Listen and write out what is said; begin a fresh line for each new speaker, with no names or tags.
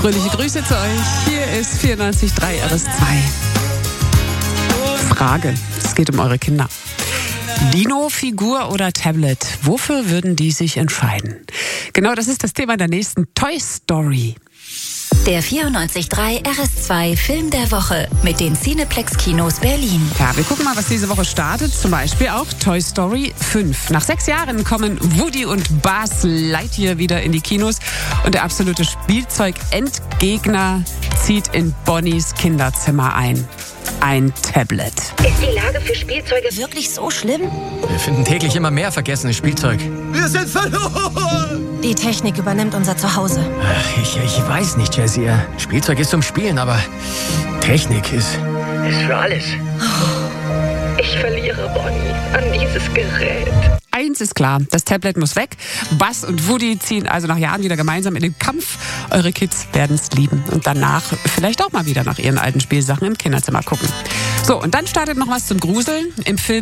Fröhliche Grüße zu euch. Hier ist 94.3 RS2. Frage, es geht um eure Kinder. Dino, Figur oder Tablet? Wofür würden die sich entscheiden? Genau, das ist das Thema der nächsten Toy Story.
Der 94.3 RS2 Film der Woche mit den Cineplex-Kinos Berlin.
Ja, wir gucken mal, was diese Woche startet. Zum Beispiel auch Toy Story 5. Nach 6 Jahren kommen Woody und Buzz Lightyear wieder in die Kinos. Und der absolute Spielzeug-Endgegner zieht in Bonnies Kinderzimmer ein. Ein Tablet.
Ist die Lage für Spielzeuge wirklich so schlimm?
Wir finden täglich immer mehr vergessenes Spielzeug.
Wir sind verloren!
Die Technik übernimmt unser Zuhause.
Ach, ich weiß nicht, Jessie. Spielzeug ist zum Spielen, aber Technik ist für alles.
Ich verliere Bonnie an dieses Gerät.
Eins ist klar, das Tablet muss weg. Buzz und Woody ziehen also nach Jahren wieder gemeinsam in den Kampf. Eure Kids werden es lieben und danach vielleicht auch mal wieder nach ihren alten Spielsachen im Kinderzimmer gucken. So, und dann startet noch was zum Gruseln. Im Film